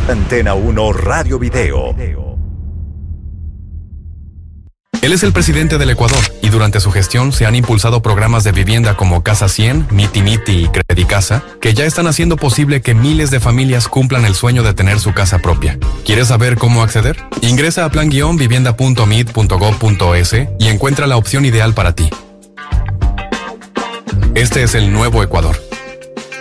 Antena 1 Radio Video. Él es el presidente del Ecuador y durante su gestión se han impulsado programas de vivienda como Casa 100, Miti Miti y Credicasa, que ya están haciendo posible que miles de familias cumplan el sueño de tener su casa propia. ¿Quieres saber cómo acceder? Ingresa a plan-vivienda.mid.gov.es y encuentra la opción ideal para ti. Este es el nuevo Ecuador.